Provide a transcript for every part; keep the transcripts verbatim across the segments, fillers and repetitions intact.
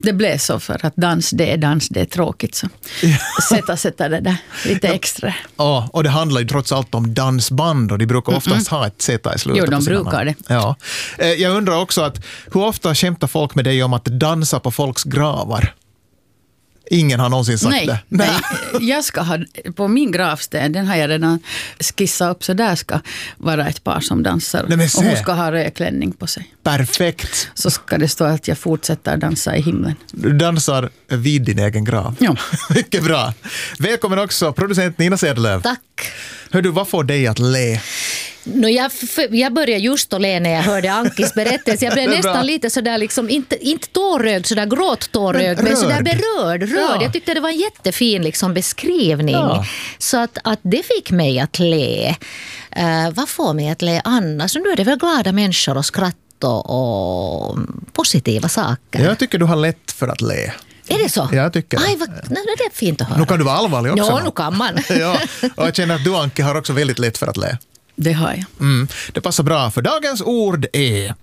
Det blev så för att dans, det är dans, det är tråkigt. Så sätta, sätta det där lite extra. Ja, och det handlar ju trots allt om dansband och de brukar oftast mm-mm. ha ett sätta i slutet. Jo, de brukar det. Ja. Jag undrar också att hur ofta kämpar folk med dig om att dansa på folks gravar? Ingen har någonsin sagt nej, det. Nej, jag ska ha, på min gravsten, den har jag redan skissat upp, så där ska vara ett par som dansar. Nej, och hon ska ha rödklänning på sig. Perfekt. Så ska det stå att jag fortsätter dansa i himlen. Du dansar vid din egen grav. Ja. Mycket bra. Välkommen också, producent Nina Sedelöv. Tack. Hör du, vad får dig att le? No, jag, jag började just att le när jag hörde Ankis berättelse. Jag blev nästan bra. lite sådär, liksom, inte, inte tårögd, sådär gråttårögd, men, men sådär berörd. Rörd. Ja. Jag tyckte det var en jättefin liksom, beskrivning. Ja. Så att, att det fick mig att le. Uh, vad får mig att le annars? Nu är det väl glada människor och skratt och, och positiva saker. Jag tycker du har lätt för att le. Är det så? Jag tycker Aj, vad, nej, det är fint att höra. Nu kan du vara allvarlig också. Ja, nu kan man. Ja, och jag känner att du, Anke, har också väldigt lätt för att le. Det har jag. Mm, det passar bra, för dagens ord är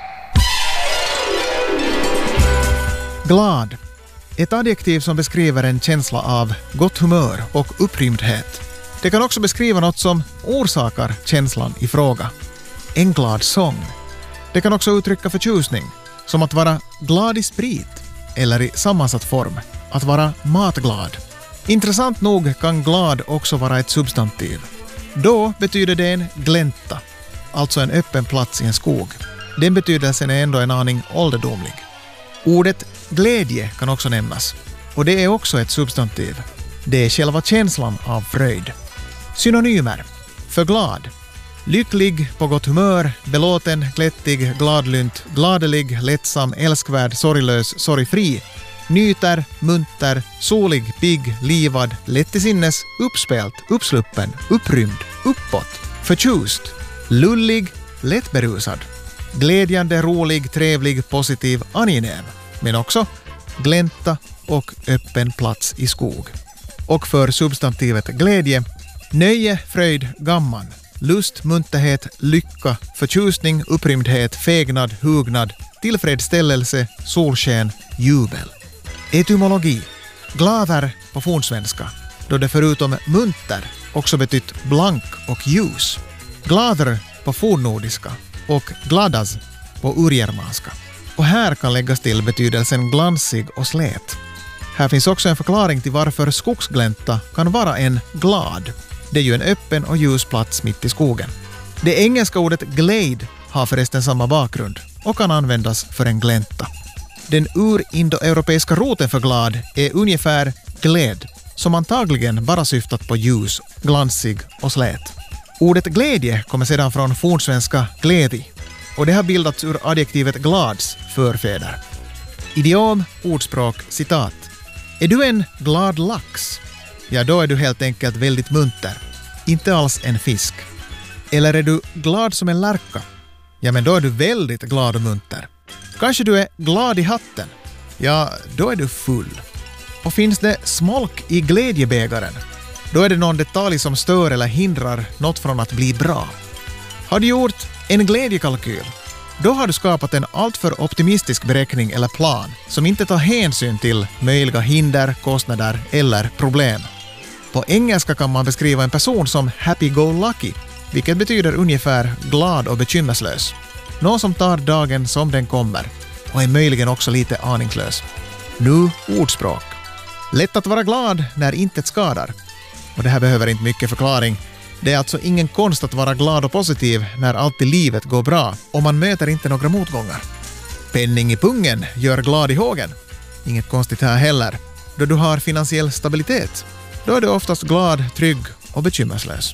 glad. Ett adjektiv som beskriver en känsla av gott humör och upprymdhet. Det kan också beskriva något som orsakar känslan i fråga. En glad sång. Det kan också uttrycka förtjusning, som att vara glad i sprit, eller i sammansatt form, att vara matglad. Intressant nog kan glad också vara ett substantiv. Då betyder det en glänta, alltså en öppen plats i en skog. Den betydelsen är ändå en aning ålderdomlig. Ordet glädje kan också nämnas, och det är också ett substantiv. Det är själva känslan av fröjd. Synonymer: för glad, lycklig, på gott humör, belåten, glättig, gladlynt, gladelig, lättsam, älskvärd, sorglös, sorgfri, nyter, munter, solig, pigg, livad, lätt till sinnes, uppspelt, uppsluppen, upprymd, uppåt, förtjust, lullig, lättberusad, glädjande, rolig, trevlig, positiv, angenäm, men också glänta och öppen plats i skog. Och för substantivet glädje: nöje, fröjd, gamman, lust, munterhet, lycka, förtjusning, upprymdhet, fägnad, hugnad, tillfredsställelse, solsken, jubel. Etymologi: glader på fornsvenska, då det förutom munter också betytt blank och ljus. Glader på fornnordiska och gladas på urgermanska. Och här kan läggas till betydelsen glansig och slät. Här finns också en förklaring till varför skogsglänta kan vara en glad. Det är ju en öppen och ljus plats mitt i skogen. Det engelska ordet glade har förresten samma bakgrund och kan användas för en glänta. Den urindoeuropeiska roten för glad är ungefär gläd, som antagligen bara syftat på ljus, glansig och slät. Ordet glädje kommer sedan från fornsvenska glädje, och det har bildats ur adjektivet glads förfäder. Idiom, ordspråk, citat. Är du en glad lax? Ja, då är du helt enkelt väldigt munter. Inte alls en fisk. Eller är du glad som en lärka? Ja, men då är du väldigt glad och munter. Kanske du är glad i hatten? Ja, då är du full. Och finns det smolk i glädjebägaren? Då är det någon detalj som stör eller hindrar något från att bli bra. Har du gjort en glädjekalkyl? Då har du skapat en alltför optimistisk beräkning eller plan som inte tar hänsyn till möjliga hinder, kostnader eller problem. På engelska kan man beskriva en person som happy-go-lucky, vilket betyder ungefär glad och bekymmerslös. Någon som tar dagen som den kommer och är möjligen också lite aningslös. Nu ordspråk. Lätt att vara glad när intet skadar. Och det här behöver inte mycket förklaring. Det är alltså ingen konst att vara glad och positiv när allt i livet går bra och man möter inte några motgångar. Penning i pungen gör glad i hågen. Inget konstigt här heller. Då du har finansiell stabilitet, då är du oftast glad, trygg och bekymmerslös.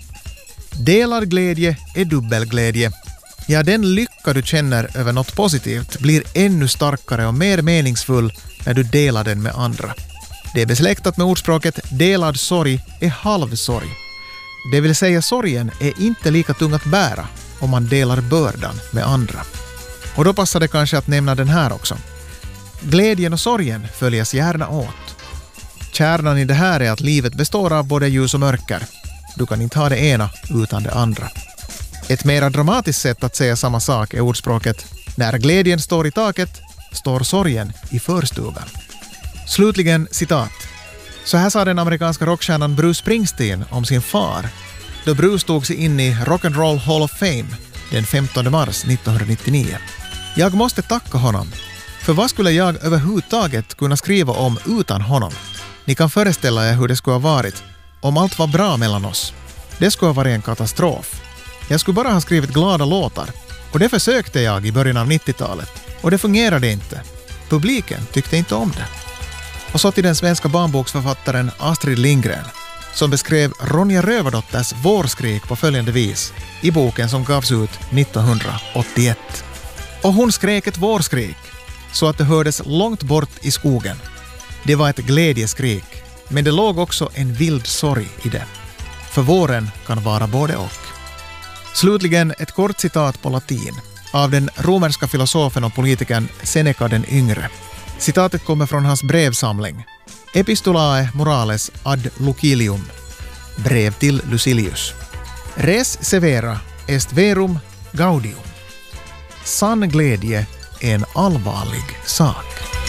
Delad glädje är dubbelglädje. Ja, den lycka du känner över något positivt blir ännu starkare och mer meningsfull när du delar den med andra. Det är besläktat med ordspråket delad sorg är halv sorg. Det vill säga, sorgen är inte lika tung att bära om man delar bördan med andra. Och då passar det kanske att nämna den här också. Glädjen och sorgen följas gärna åt. Kärnan i det här är att livet består av både ljus och mörker. Du kan inte ha det ena utan det andra. Ett mera dramatiskt sätt att säga samma sak är ordspråket: när glädjen står i taket, står sorgen i förstugan. Slutligen citat. Så här sa den amerikanska rockstjärnan Bruce Springsteen om sin far då Bruce tog sig in i Rock and Roll Hall of Fame den femtonde mars nittonhundranittionio. Jag måste tacka honom. För vad skulle jag överhuvudtaget kunna skriva om utan honom? Ni kan föreställa er hur det skulle ha varit om allt var bra mellan oss. Det skulle ha varit en katastrof. Jag skulle bara ha skrivit glada låtar. Och det försökte jag i början av nittiotalet. Och det fungerade inte. Publiken tyckte inte om det. Och så till den svenska barnboksförfattaren Astrid Lindgren som beskrev Ronja Rövardotters vårskrik på följande vis i boken som gavs ut nittonhundraåttioett. Och hon skrek ett vårskrik så att det hördes långt bort i skogen. Det var ett glädjeskrik, men det låg också en vild sorg i det. För våren kan vara både och. Slutligen ett kort citat på latin av den romerska filosofen och politikern Seneca den yngre. Citatet kommer från hans brevsamling Epistolae morales ad Lucilium, brev till Lucilius. Res severa est verum gaudium. Sann glädje är en allvarlig sak.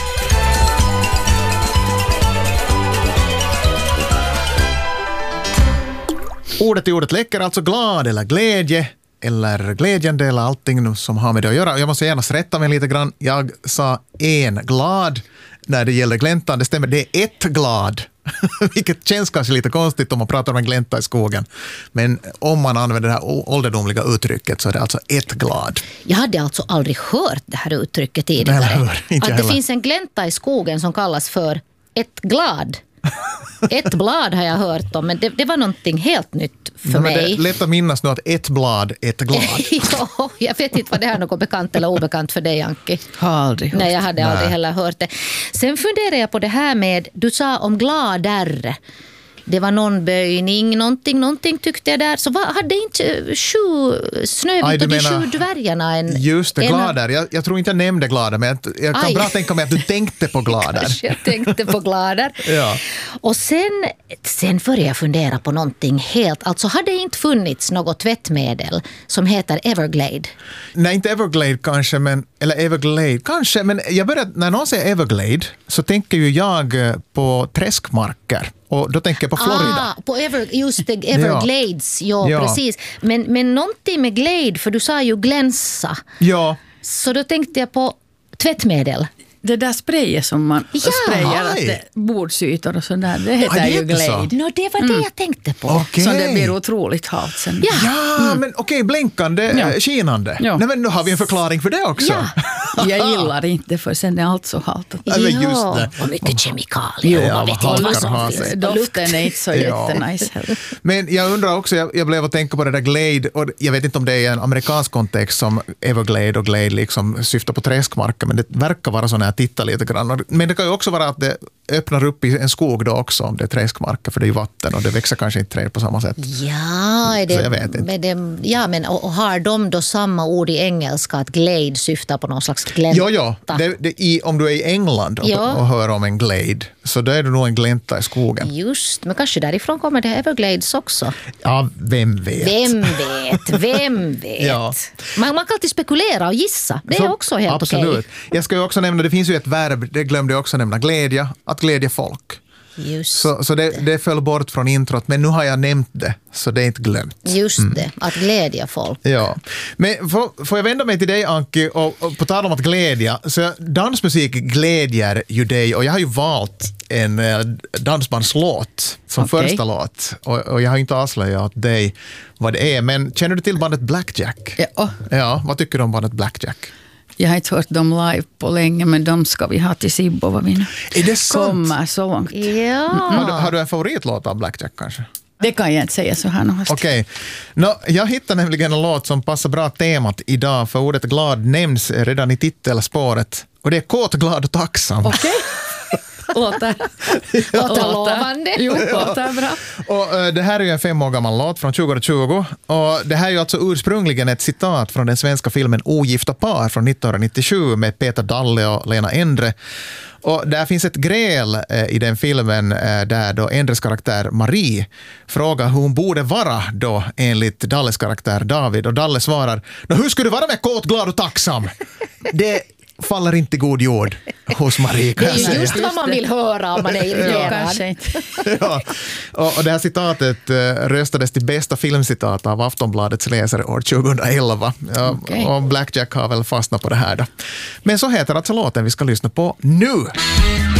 Ordet i ordet läcker, alltså glad eller glädje eller glädjande eller allting som har med det att göra. Jag måste gärna rätta mig lite grann. Jag sa en glad när det gäller gläntan. Det stämmer, det är ett glad. Vilket känns kanske lite konstigt om man pratar om en glänta i skogen. Men om man använder det här ålderdomliga uttrycket så är det alltså ett glad. Jag hade alltså aldrig hört det här uttrycket tidigare. Hör, inte att det heller. finns en glänta i skogen som kallas för ett glad. Ett blad har jag hört om, men det, det var någonting helt nytt för Nej, mig. Men det är lätt att minnas nu att ett blad, ett glad. Ja, jag vet inte vad det här är något bekant eller obekant för dig, Anki. Har aldrig hört. Nej, jag hade Nej. aldrig heller hört det. Sen funderar jag på det här med, du sa om glader. Det var någon böjning, någonting, någonting tyckte jag där. Så vad, hade inte sju Snövit Aj, och de menar, sju dvärgarna en... Just det, en, glader. Jag, jag tror inte jag nämnde glader, men jag, jag kan Aj. bra tänka mig att du tänkte på glader. Kanske jag tänkte på glader. Ja. Och sen, sen började jag fundera på någonting helt... Alltså hade det inte funnits något tvättmedel som heter Everglade? Nej, inte Everglade kanske, men, eller Everglade kanske, men jag började, när någon säger Everglade så tänker ju jag på träskmarker. Och då tänker jag på Florida. Ah, på Ever, just det, Everglades, ja, Ja. precis. Men, men någonting med glade, för du sa ju glänsa. Ja, Så då tänkte jag på tvättmedel. Det där sprayet som man Ja. sprayar att Aj. det, bordsytor och sådär, det heter det ju heter så. glade. Nå, det var det jag tänkte på. okej. Så det blir otroligt halt sen. Ja. Ja, men okej, blänkande, Ja. ja. skinande. Ja. Nej, men nu har vi en förklaring för det också. Ja. Jag gillar inte för sen är allt så halt. Ja, men just det. och mycket kemikalier. Ja, man vad vet inte vad som hackar finns. sig. Doften är inte så Ja. jättenice heller. Men jag undrar också, jag, jag blev att tänka på det där Glade, och jag vet inte om det är en amerikansk kontext som Everglade och Glade liksom syftar på träskmarker, men det verkar vara så när jag tittar lite grann. Men det kan ju också vara att det öppnar upp i en skog då också om det är träskmarker, för det är ju vatten och det växer kanske inte träd på samma sätt. Ja, är det, Så jag vet inte. men det, ja, men och, och har de då samma ord i engelska att glade syftar på någon slags glänta? Jo, jo. Det, det, i, om du är i England och, Ja. och hör om en Glade, så då är det nog en glänta i skogen. Just, men kanske därifrån kommer det Everglades också. Ja, vem vet? Vem vet, vem vet. Ja. Man, man kan alltid spekulera och gissa. Det är Så, också helt absolut. okej. Jag ska ju också nämna, det finns ju ett verb, det glömde jag också nämna, glädja, att glädja folk. Just, Så, så det, det föll bort från introt, men nu har jag nämnt det, så det är inte glömt. just det, att glädja folk. Ja. Men får, får jag vända mig till dig, Anki, och, och på tal om att glädja, så dansmusik glädjer ju dig, och jag har ju valt en eh, dansbandslåt som Okej. första låt, och, och jag har inte avslöjat dig vad det är, men känner du till bandet Blackjack? Ja, Ja, vad tycker du om bandet Blackjack? jag har inte hört dem live på länge, men de ska vi ha till Sibbo vad vi nu Är det sant? kommer så långt. Ja. Har, du, har du en favoritlåt av Blackjack kanske? Det kan jag inte säga så här något. Okej. Nå, jag hittade nämligen en låt som passar bra temat idag, för ordet glad nämns redan i titelspåret. Och det är kåt, glad och tacksam. Okej. Låter, Låter lovande. Jo, låter bra. Och äh, det här är ju en fem år gammal låt från tjugohundratjugo. Och det här är ju alltså ursprungligen ett citat från den svenska filmen Ogifta par från nittonhundranittiosju med Peter Dalle och Lena Endre. Och där finns ett gräl eh, i den filmen eh, där då Endres karaktär Marie frågar hur hon borde vara då enligt Dalles karaktär David. Och Dalle svarar, "Nå, hur skulle du vara med kåt, glad och tacksam?" Det faller inte god jord hos Marie, kan jag säga. Det är just vad man vill höra om man är irriterad. Ja, och det här citatet röstades till bästa filmcitat av Aftonbladets läsare år tjugoelva. Ja, okay. Och Blackjack har väl fastnat på det här då. Men så heter alltså låten vi ska lyssna på nu.